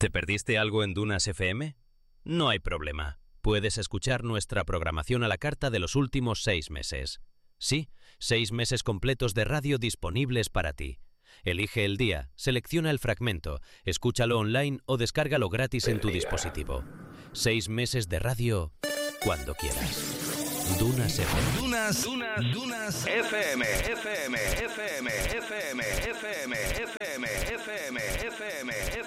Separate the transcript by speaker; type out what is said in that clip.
Speaker 1: ¿Te perdiste algo en Dunas FM? No hay problema. Puedes escuchar nuestra programación a la carta de los últimos 6 meses. Sí, 6 meses completos de radio disponibles para ti. Elige el día, selecciona el fragmento, escúchalo online o descárgalo gratis en tu dispositivo. 6 meses de radio cuando quieras. Dunas FM.
Speaker 2: Dunas FM. FM.